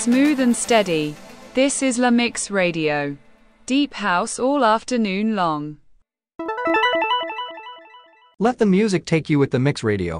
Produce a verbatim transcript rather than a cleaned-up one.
smooth and steady. This is La Mix Radio. Deep house all afternoon long. Let the music take you with the Mix Radio.